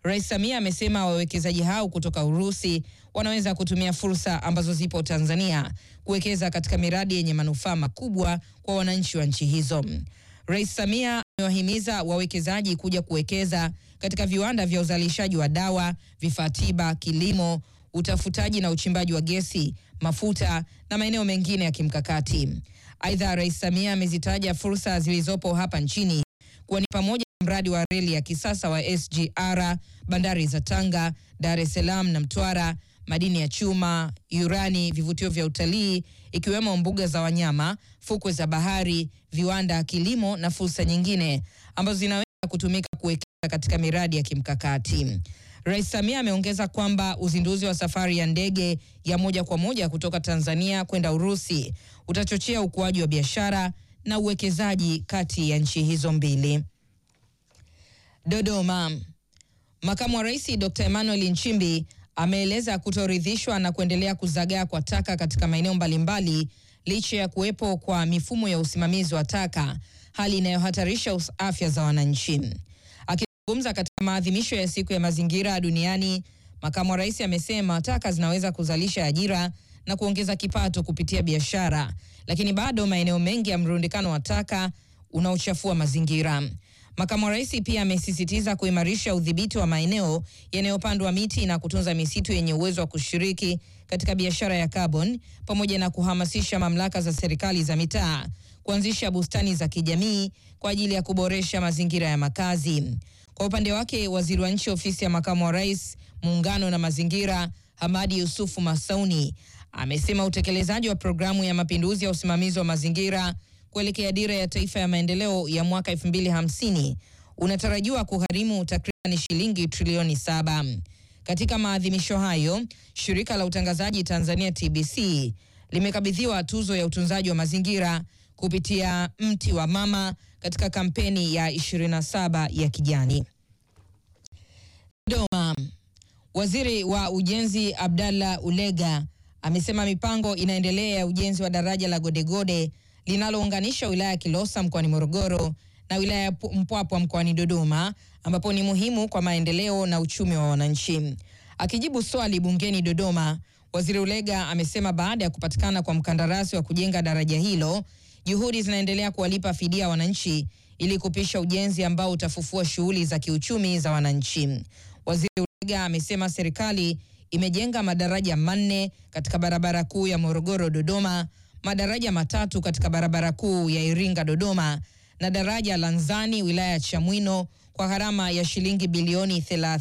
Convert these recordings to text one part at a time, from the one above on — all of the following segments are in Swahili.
Rais Samia amesema wawekezaji hao kutoka Urusi wanaweza kutumia fursa ambazo zipo Tanzania kuwekeza katika miradi yenye manufaa makubwa kwa wananchi wa nchi hizo. Rais Samia amewahimiza wawekezaji kuja kuwekeza katika viwanda vya uzalishaji wa dawa, vifaa tiba, kilimo, utafutaji na uchimbaji wa gesi, mafuta na maeneo mengine ya kimkakati. Aidha, Rais Samia amezitaja fursa zilizopo hapa nchini kuwa ni pamoja na mradi wa reli ya kisasa wa SGR, bandari za Tanga, Dar es Salaam na Mtwara, madini ya chuma, urani, vivutio vya utalii ikiwemo mbuga za wanyama, fukwe za bahari, viwanda, kilimo na fursa nyingine ambazo zinaweza kutumika kuwekeza katika miradi ya kimkakati. Rais Samia ameongeza kwamba uzinduzi wa safari ya ndege ya moja kwa moja kutoka Tanzania kwenda Urusi utachochea ukuaji wa biashara na uwekezaji kati ya nchi hizo mbili. Dodoma. Makamu wa Rais Dr. Emmanuel Nchimbi ameeleza kutoridhishwa na kuendelea kuzagaa kwa taka katika maeneo mbalimbali licha ya kuwepo kwa mifumo ya usimamizi wa taka, hali inayohatarisha afya za wananchi. Akizungumza katika maadhimisho ya siku ya mazingira duniani, makamu wa rais amesema taka zinaweza kuzalisha ajira na kuongeza kipato kupitia biashara, lakini bado maeneo mengi ya mrundikano wa taka unaochafua mazingira. Makamu wa rais pia amesisitiza kuimarisha udhibiti wa maeneo yanayopandwa miti na kutunza misitu yenye uwezo wa kushiriki katika biashara ya carbon, pamoja na kuhamasisha mamlaka za serikali za mitaa kuanzisha bustani za kijamii kwa ajili ya kuboresha mazingira ya makazi. Kwa upande wake, waziri wa nchi ofisi ya makamu wa rais, muungano na mazingira, Hamadi Yusufu Masauni, amesema utekelezaji wa programu ya mapinduzi ya usimamizi wa mazingira kuelekea dira ya taifa ya maendeleo ya mwaka 2050 unatarajiwa kugharimu takriban shilingi trilioni 7. Katika maadhimisho hayo, shirika la utangazaji Tanzania TBC limekabidhiwa tuzo ya utunzaji wa mazingira kupitia mti wa mama katika kampeni ya 27 ya kijani. Dodoma. Waziri wa Ujenzi Abdalla Ulega amesema mipango inaendelea ya ujenzi wa daraja la Godegode linalounganisha wilaya ya Kilosa mkoani Morogoro na wilaya ya Mpwapwa mkoani Dodoma, ambapo ni muhimu kwa maendeleo na uchumi wa wananchi. Akijibu swali bungeni Dodoma, Waziri Ulega amesema baada ya kupatikana kwa mkandarasi wa kujenga daraja hilo, juhudi zinaendelea kuwalipa fidia wananchi ili kupisha ujenzi ambao utafufua shughuli za kiuchumi za wananchi. Waziri Ulega amesema serikali imejenga madaraja 4 katika barabara kuu ya Morogoro Dodoma, madaraja 3 katika barabara kuu ya Iringa Dodoma na daraja la Nzani wilaya ya Chamwino kwa gharama ya shilingi bilioni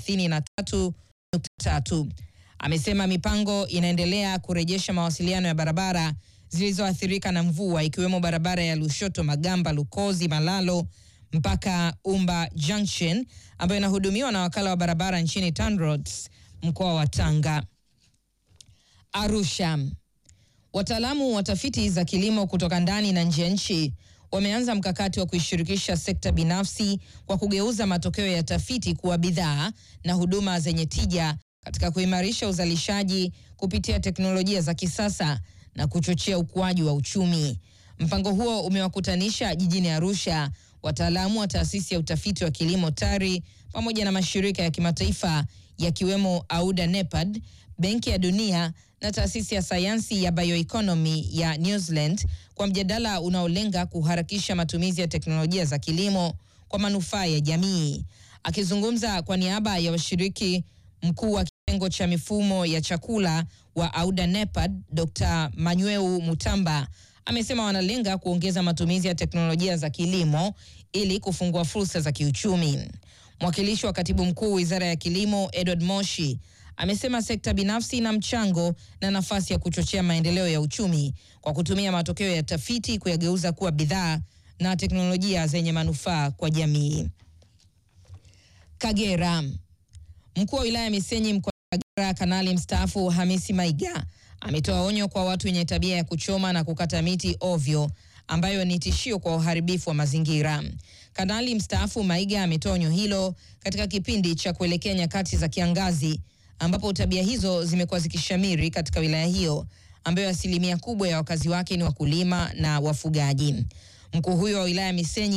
33.3. Amesema mipango inaendelea kurejesha mawasiliano ya barabara zilizoathirika na mvua, ikiwemo barabara ya Lushoto Magamba Lukozi Malalo mpaka Umba Junction ambayo inahudumiwa na wakala wa barabara nchini TANROADS mkoa wa Tanga. Arusha. Wataalamu wa tafiti za kilimo kutoka ndani na nje ya nchi wameanza mkakati wa kuishirikisha sekta binafsi kwa kugeuza matokeo ya tafiti kuwa bidhaa na huduma zenye tija katika kuimarisha uzalishaji kupitia teknolojia za kisasa na kuchochea ukuaji wa uchumi. Mpango huo umewakutanisha jijini Arusha wataalamu wa taasisi ya utafiti wa kilimo TARI pamoja na mashirika ya kimataifa yakiwemo Auda Nepad, Benki ya Dunia na taasisi ya sayansi ya bioeconomy ya New Zealand kwa mjadala unaolenga kuharakisha matumizi ya teknolojia za kilimo kwa manufaa ya jamii. Akizungumza kwa niaba ya washiriki, mkuu wa kitengo cha mifumo ya chakula wa Auda Nepad, Dr. Manyweu Mutamba, amesema wanalenga kuongeza matumizi ya teknolojia za kilimo ili kufungua fursa za kiuchumi. Mwakilishi wa katibu mkuu Wizara ya Kilimo Edward Moshi amesema sekta binafsi ina mchango na nafasi ya kuchochea maendeleo ya uchumi kwa kutumia matokeo ya tafiti kuyageuza kuwa bidhaa na teknolojia zenye manufaa kwa jamii. Kagera. Mkuu wa wilaya Misenyi mkoa wa Kagera, Kanali mstaafu Hamisi Maiga ametoa onyo kwa watu wenye tabia ya kuchoma na kukata miti ovyo ambayo ni tishio kwa uharibifu wa mazingira. Kanali mstaafu Maiga ametoa onyo hilo katika kipindi cha kuelekea nyakati za kiangazi ambapo tabia hizo zimekuwa zikishamiri katika wilaya hiyo ambayo asilimia kubwa ya wakazi wake ni wakulima na wafugaji. Mkuu huyo wa wilaya Misenyi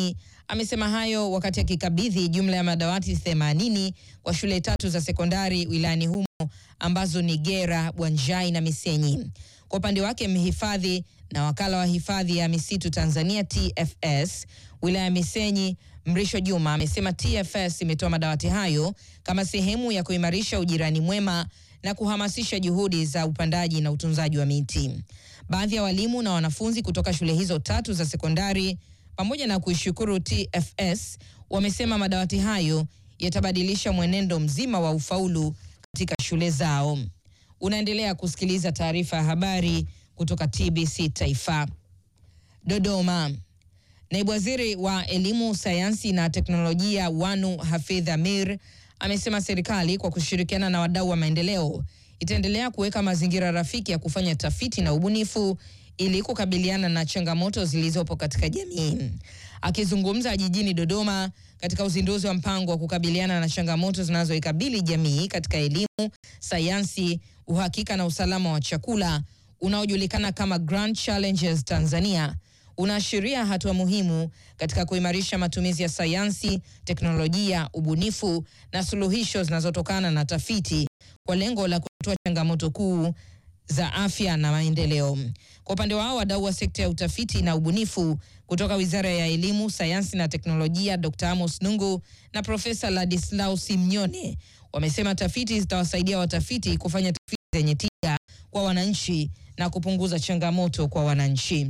Amesema hayo wakati akikabidhi jumla ya madawati 80 kwa shule 3 za sekondari wilayani humo ambazo ni Gera, Bwanjai na Misenyi. Kwa upande wake, mhifadhi na wakala wa hifadhi ya misitu Tanzania TFS wilaya ya Misenyi, Mrisho Juma, amesema TFS imetoa madawati hayo kama sehemu ya kuimarisha ujirani mwema na kuhamasisha juhudi za upandaji na utunzaji wa miti. Baadhi ya walimu na wanafunzi kutoka shule hizo 3 za sekondari pamoja na kuishukuru TFS wamesema madawati hayo yatabadilisha mwenendo mzima wa ufaulu katika shule zao. Unaendelea kusikiliza taarifa ya habari kutoka TBC Taifa. Dodoma. Naibu Waziri wa Elimu, Sayansi na Teknolojia Wanu Hafidh Amir amesema serikali kwa kushirikiana na wadau wa maendeleo itaendelea kuweka mazingira rafiki ya kufanya tafiti na ubunifu ili kukabiliana na changamoto zilizopo katika jamii. Akizungumza jijini Dodoma katika uzinduzi wa mpango wa kukabiliana na changamoto zinazoikabili jamii katika elimu, sayansi, uhakika na usalama wa chakula unaojulikana kama Grand Challenges Tanzania, unaashiria hatua muhimu katika kuimarisha matumizi ya sayansi, teknolojia, ubunifu na suluhisho zinazotokana na tafiti kwa lengo la kutatua changamoto kuu za afya na maendeleo. Kwa upande wao, wadau wa sekta ya utafiti na ubunifu kutoka Wizara ya Elimu, Sayansi na Teknolojia Dr. Amos Nungu na Profesa Ladislaus Simnyone wamesema tafiti zitawasaidia watafiti kufanya tafiti zenye tija kwa wananchi na kupunguza changamoto kwa wananchi.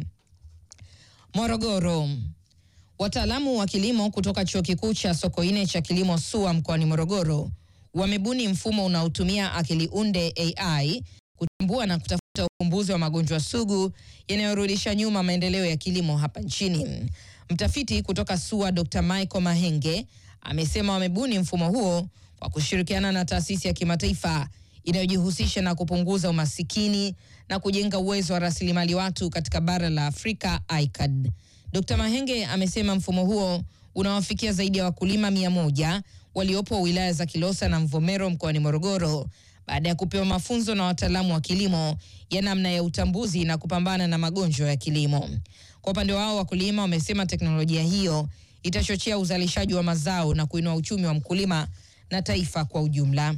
Morogoro. Wataalamu wa kilimo kutoka Chuo Kikuu cha Sokoine cha Kilimo SUA mkoani Morogoro wamebuni mfumo unaotumia akili unde AI kutambua na kutafuta ufumbuzi wa magonjwa sugu yanayorudisha nyuma maendeleo ya kilimo hapa nchini. Mtafiti kutoka SUA Dr. Michael Mahenge amesema wamebuni mfumo huo kwa kushirikiana na taasisi ya kimataifa inayojihusisha na kupunguza umasikini na kujenga uwezo wa rasilimali watu katika bara la Afrika, ICAD. Dr. Mahenge amesema mfumo huo unawafikia zaidi ya wakulima 100 waliopo wilaya za Kilosa na Mvomero mkoani Morogoro baada ya kupewa mafunzo na wataalamu wa kilimo ya namna ya utambuzi na kupambana na magonjwa ya kilimo. Kwa upande wao, wakulima wamesema teknolojia hiyo itachochea uzalishaji wa mazao na kuinua uchumi wa mkulima na taifa kwa ujumla.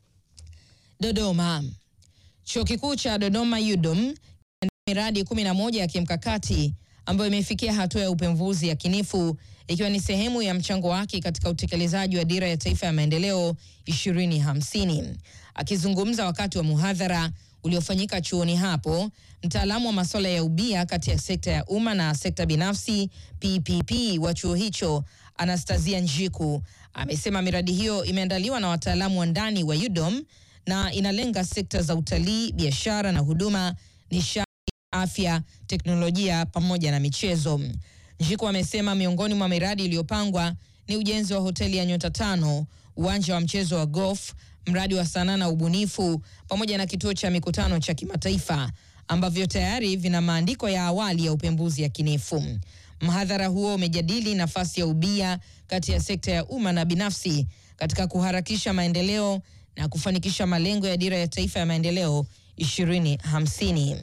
Dodoma. Chuo Kikuu cha Dodoma UDOM miradi 11 ya kimkakati ambayo imefikia hatua ya upembuzi yakinifu ikiwa ni sehemu ya mchango wake katika utekelezaji wa Dira ya Taifa ya Maendeleo 2050. Akizungumza wakati wa muhadhara uliofanyika chuoni hapo, mtaalamu wa masuala ya ubia kati ya sekta ya umma na sekta binafsi PPP wa chuo hicho, Anastasia Njiku, amesema miradi hiyo imeandaliwa na wataalamu wa ndani wa UDOM na inalenga sekta za utalii, biashara na huduma, nishati, afya, teknolojia pamoja na michezo. Njiku amesema miongoni mwa miradi iliyopangwa ni ujenzi wa hoteli ya nyota 5, uwanja wa mchezo wa golf, mradi wa sanaa na ubunifu pamoja na kituo cha mikutano cha kimataifa ambavyo tayari vina maandiko ya awali ya upembuzi yakinifu. Mhadhara huo umejadili nafasi ya ubia kati ya sekta ya umma na binafsi katika kuharakisha maendeleo na kufanikisha malengo ya Dira ya Taifa ya Maendeleo 2050.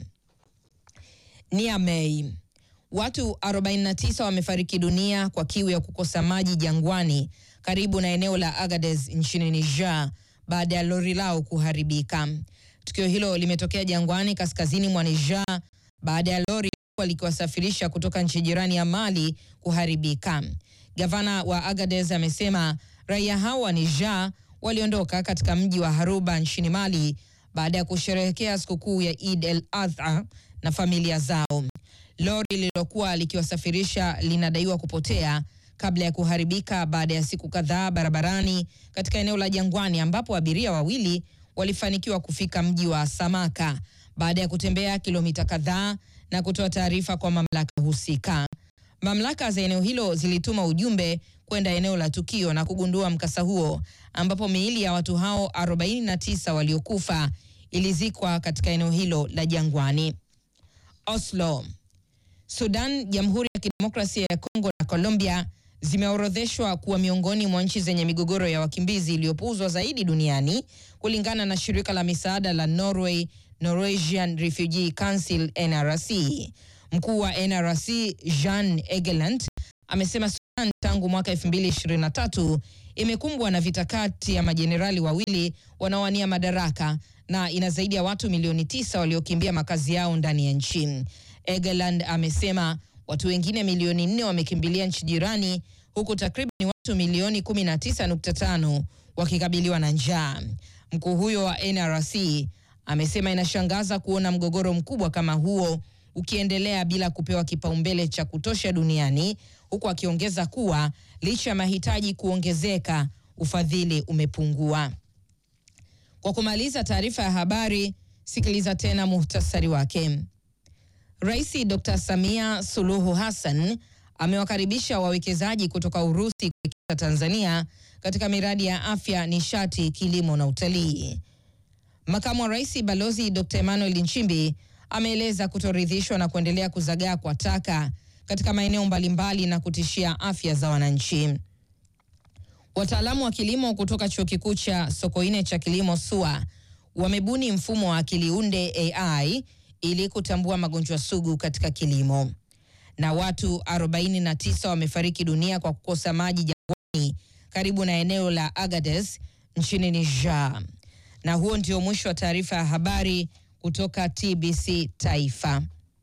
Niamey. Watu 49 wamefariki dunia kwa kiu ya kukosa maji jangwani karibu na eneo la Agadez nchini Niger baada ya lori lao kuharibika. Tukio hilo limetokea jangwani kaskazini mwa Niger baada ya lori likiwasafirisha kutoka nchi jirani ya Mali kuharibika. Gavana wa Agadez amesema raia hao wa Niger waliondoka katika mji wa Haruba nchini Mali baada ya kusherehekea sikukuu ya Eid al-Adha na familia zao. Lori lililokuwa likiwasafirisha linadaiwa kupotea kabla ya kuharibika baada ya siku kadhaa barabarani katika eneo la jangwani ambapo abiria wawili walifanikiwa kufika mji wa Samaka baada ya kutembea kilomita kadhaa na kutoa taarifa kwa mamlaka husika. Mamlaka za eneo hilo zilituma ujumbe kwenda eneo la tukio na kugundua mkasa huo ambapo miili ya watu hao 49 waliokufa ilizikwa katika eneo hilo la jangwani. Oslo. Sudan, Jamhuri ya Kidemokrasia ya Kongo na Colombia zimeorodheshwa kuwa miongoni mwa nchi zenye migogoro ya wakimbizi iliyopuuzwa zaidi duniani kulingana na shirika la misaada la Norway, Norwegian Refugee Council NRC. Mkuu wa NRC Jan Egeland amesema Sudan tangu mwaka 2023 imekumbwa na vita kati ya majenerali wawili wanaowania madaraka na ina zaidi ya watu milioni 9 waliokimbia makazi yao ndani ya nchi. Egeland amesema watu wengine milioni 4 wamekimbilia nchi jirani, huku takriban watu milioni 19.5 wakikabiliwa na njaa. Mkuu huyo wa NRC amesema inashangaza kuona mgogoro mkubwa kama huo ukiendelea bila kupewa kipaumbele cha kutosha duniani, huku akiongeza kuwa licha ya mahitaji kuongezeka, ufadhili umepungua. Kwa kumaliza taarifa ya habari, sikiliza tena muhtasari wake. Rais Dr. Samia Suluhu Hassan amewakaribisha wawekezaji kutoka Urusi kuwekeza Tanzania katika miradi ya afya, nishati, kilimo na utalii. Makamu wa Rais Balozi Dr. Emmanuel Nchimbi ameeleza kutoridhishwa na kuendelea kuzagaa kwa taka katika maeneo mbalimbali na kutishia afya za wananchi. Wataalamu wa kilimo kutoka Chuo Kikuu cha Sokoine cha Kilimo SUA wamebuni mfumo wa akili unde AI ili kutambua magonjwa sugu katika kilimo. Na watu 49 wamefariki dunia kwa kukosa maji jangwani karibu na eneo la Agadez nchini Niger. Na huo ndio mwisho wa taarifa ya habari kutoka TBC Taifa.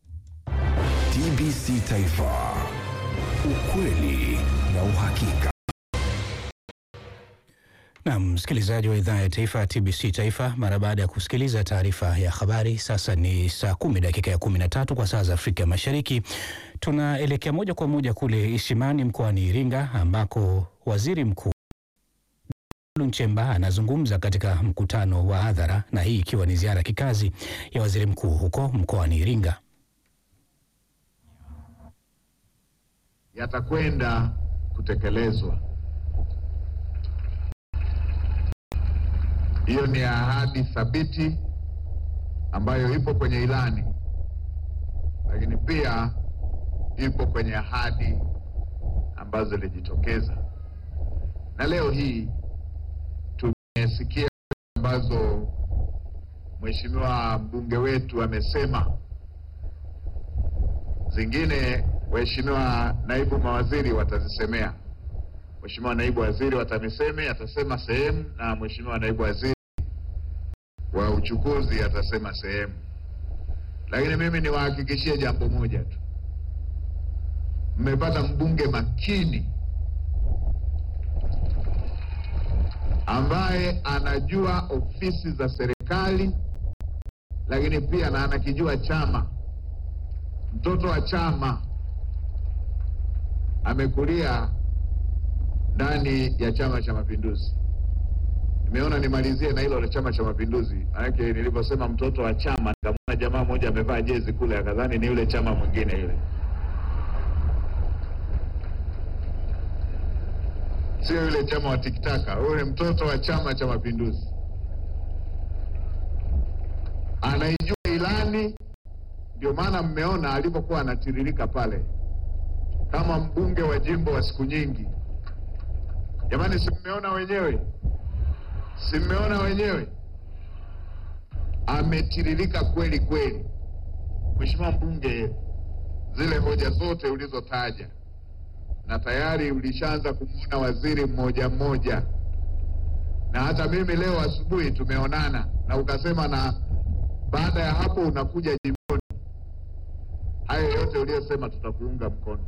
TBC Taifa. Ukweli na uhakika. Na msikilizaji wa idhaa ya taifa ya TBC Taifa, mara baada ya kusikiliza taarifa ya habari, sasa ni saa 10 dakika ya 13 kwa saa za Afrika Mashariki. Tunaelekea moja kwa moja kule Isimani mkoani Iringa, ambako Waziri Mkuu Nchemba anazungumza katika mkutano wa hadhara, na hii ikiwa ni ziara kikazi ya waziri mkuu huko mkoani Iringa. Yatakwenda kutekelezwa. Hiyo ni ahadi thabiti ambayo ipo kwenye ilani, lakini pia ipo kwenye ahadi ambazo zilijitokeza. Na leo hii tumesikia ambazo Mheshimiwa mbunge wetu amesema, zingine Mheshimiwa naibu mawaziri watazisemea. Mheshimiwa naibu waziri atasema sehemu, na Mheshimiwa naibu waziri wa uchukuzi atasema sehemu. Lakini mimi niwahakikishie jambo moja tu. Mmepata mbunge makini ambaye anajua ofisi za serikali, lakini pia na anakijua chama. Mtoto wa chama, amekulia ndani ya Chama cha Mapinduzi. Nimeona nimalizie na hilo la Chama cha Mapinduzi. Maana niliposema mtoto wa chama, nikamwona jamaa mmoja amevaa jezi kule, akadhani ni yule chama mwingine yule. Sio yule chama wa tiktaka, yule mtoto wa Chama cha Mapinduzi. Anaijua ilani, ndio maana mmeona alipokuwa anatiririka pale kama mbunge wa jimbo wa siku nyingi. Jamani, si mmeona wenyewe? Ametiririka kweli kweli. Mheshimiwa mbunge, zile hoja zote ulizotaja, na tayari ulishaanza kumuona waziri mmoja mmoja, na hata mimi leo asubuhi tumeonana na ukasema na baada ya hapo unakuja jimboni. Hayo yote uliyosema tutakuunga mkono.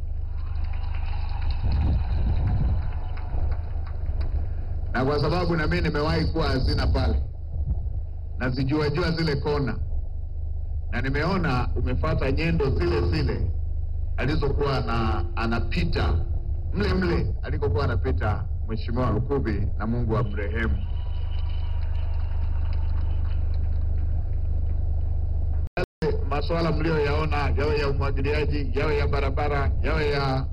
Na kwa sababu na mimi nimewahi kuwa hazina pale, nazijua zile kona, na nimeona umefuata nyendo zile alizokuwa anapita mle alikokuwa anapita Mheshimiwa Lukuvi, na Mungu amrehemu. Masuala mlioyaona, yawe ya umwagiliaji, yawe ya barabara, yawe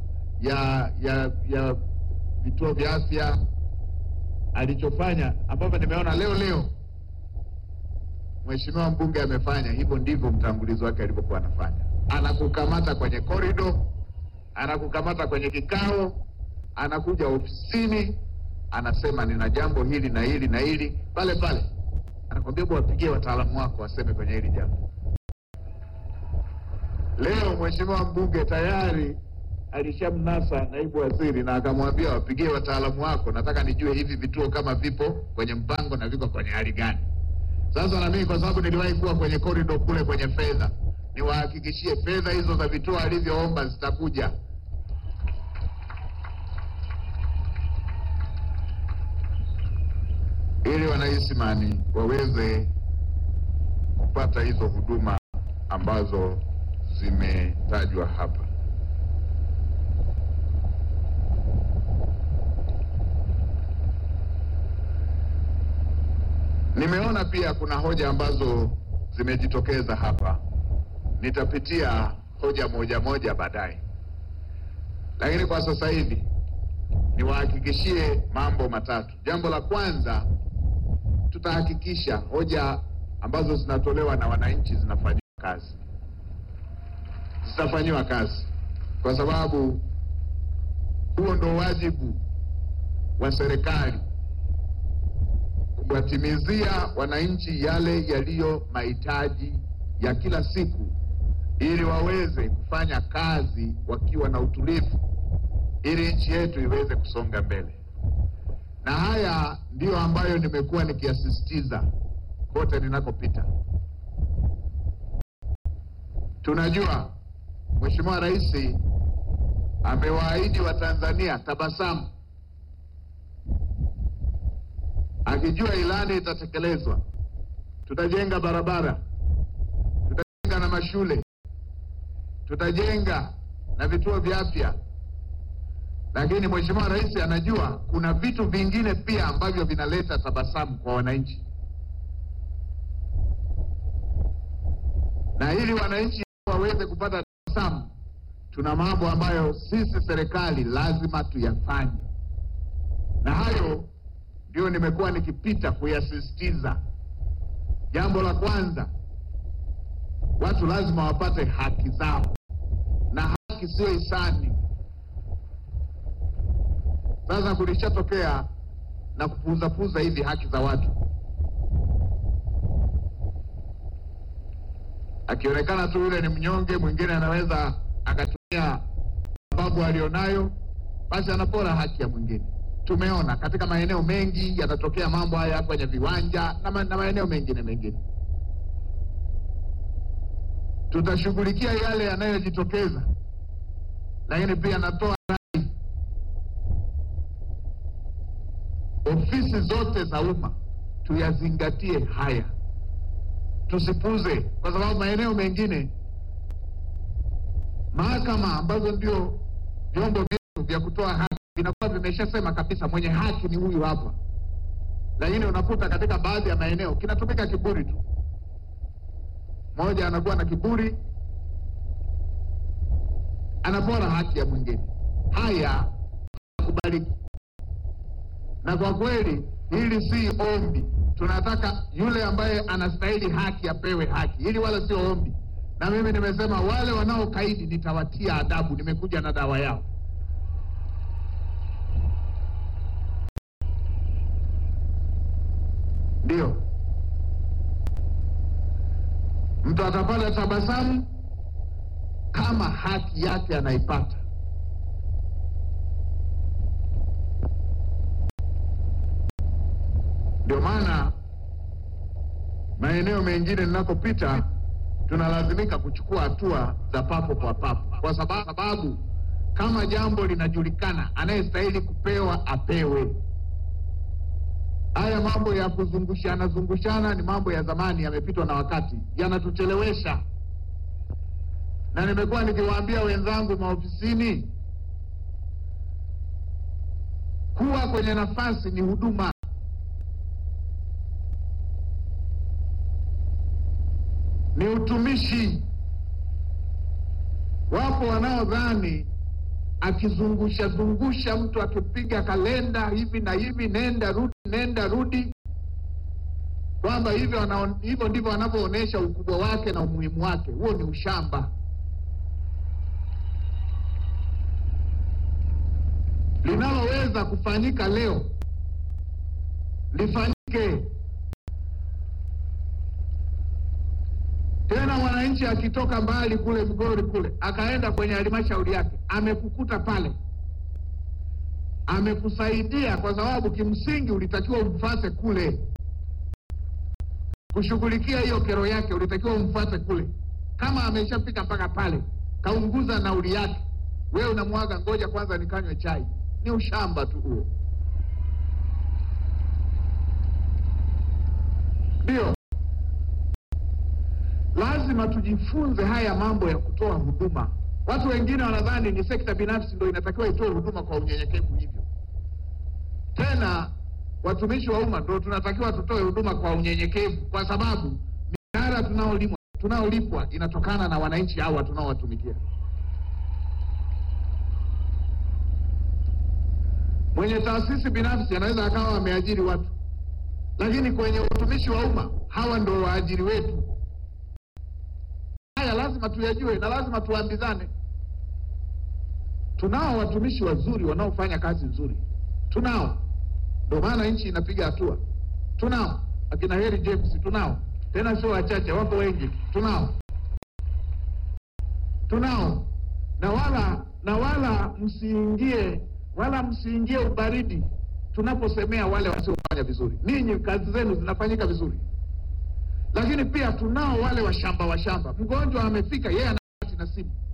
ya vituo vya afya, alichofanya ambapo nimeona leo Mheshimiwa mbunge amefanya hivyo, ndivyo mtangulizi wake alivyokuwa anafanya. Anakukamata kwenye korido, anakukamata kwenye kikao, anakuja ofisini, anasema nina jambo hili na hili na hili, pale anakwambia wapigie wataalamu wako waseme kwenye hili jambo. Leo Mheshimiwa mbunge tayari alishamnasa naibu waziri na akamwambia wapigie wataalamu wako, nataka nijue hivi vituo kama vipo kwenye mpango na viko kwenye hali gani. Sasa na mimi kwa sababu niliwahi kuwa kwenye corridor kule kwenye fedha, niwahakikishie fedha hizo za vituo alivyoomba zitakuja. Ili wanaisimani waweze kupata hizo huduma ambazo zimetajwa hapa. Nimeona pia kuna hoja ambazo zimejitokeza hapa. Nitapitia hoja moja moja baadaye. Lakini kwa sasa hivi niwahakikishie mambo matatu. Jambo la kwanza, tutahakikisha hoja ambazo zinatolewa na wananchi zinafanywa kazi. Zitafanywa kazi kwa sababu huo ndo wajibu wa serikali, kuwatimizia wananchi yale yaliyo mahitaji ya kila siku ili waweze kufanya kazi wakiwa na utulivu, ili nchi yetu iweze kusonga mbele. Na haya ndiyo ambayo nimekuwa nikiasisitiza kote ninakopita. Tunajua Mheshimiwa Rais amewaahidi Watanzania tabasamu, akijua ilani itatekelezwa. Tutajenga barabara, tutajenga na mashule, tutajenga na vituo vya afya. Lakini Mheshimiwa Rais anajua kuna vitu vingine pia ambavyo vinaleta tabasamu kwa wananchi, na ili wananchi waweze kupata tabasamu, tuna mambo ambayo sisi serikali lazima tuyafanye, na hayo ndio nimekuwa nikipita kuyasisitiza. Jambo la kwanza, watu lazima wapate haki zao, na haki sio hisani. Sasa kulishatokea na kupuuza hivi haki za watu, akionekana tu yule ni mnyonge, mwingine anaweza akatumia sababu alionayo, basi anapora haki ya mwingine. Tumeona katika maeneo mengi yanatokea mambo haya kwenye viwanja na maeneo mengine. Tutashughulikia yale yanayojitokeza, lakini pia natoa rai, ofisi zote za umma tuyazingatie haya, tusipuze, kwa sababu maeneo mengine mahakama ambazo ndio vyombo vyetu vya kutoa haki vinakuwa vimeshasema kabisa mwenye haki ni huyu hapa, lakini unakuta katika baadhi ya maeneo kinatumika kiburi tu. Mmoja anakuwa na kiburi, anapora haki ya mwingine. Haya kubaliki. Na kwa kweli hili si ombi. Tunataka yule ambaye anastahili haki apewe haki. Hili wala sio ombi. Na mimi nimesema wale wanaokaidi nitawatia adabu, nimekuja na dawa yao. Ndio. Mtu atapata tabasamu kama haki yake anaipata. Ndio maana maeneo mengine ninakopita tunalazimika kuchukua hatua za papo kwa papo, kwa sababu kama jambo linajulikana, anayestahili kupewa apewe. Haya mambo ya kuzungushana ni mambo ya zamani, yamepitwa na wakati, yanatuchelewesha. Na nimekuwa nikiwaambia wenzangu maofisini, kuwa kwenye nafasi ni huduma. Ni utumishi. Wapo wanaodhani akizungusha mtu, akipiga kalenda hivi na hivi, nenda rudi, kwamba hivyo ndivyo wanavyoonesha ukubwa wake na umuhimu wake. Huo ni ushamba. Linaloweza kufanyika leo lifanyike. Tena wananchi Mwananchi akitoka mbali kule Migori kule akaenda kwenye halmashauri yake, amekukuta pale, amekusaidia kwa sababu kimsingi ulitakiwa umfuate kule kushughulikia hiyo kero yake, ulitakiwa umfuate kule. Kama ameshafika mpaka pale kaunguza nauli yake, wewe unamwaga ngoja kwanza nikanywe chai, ni ushamba tu huo. Ndio lazima tujifunze haya mambo ya kutoa huduma. Watu wengine wanadhani ni sekta binafsi ndio inatakiwa itoe huduma kwa unyenyekevu hivyo. Tena watumishi wa umma ndio tunatakiwa tutoe huduma kwa unyenyekevu, kwa sababu mishahara tunaolipwa inatokana na wananchi hawa tunaowatumikia. Mwenye taasisi binafsi anaweza akawa ameajiri watu, lakini kwenye utumishi wa umma hawa ndio waajiri wetu. Haya lazima tuyajue na lazima tuambizane. Tunao watumishi wazuri wanaofanya kazi nzuri, tunao, ndio maana nchi inapiga hatua. Tunao akina Heri James, tunao, tena sio wachache, wapo wengi, tunao na wala msiingie ubaridi tunaposemea wale wasiofanya vizuri. Ninyi kazi zenu zinafanyika vizuri, lakini pia tunao wale washamba. Mgonjwa amefika, yeye ana na simu,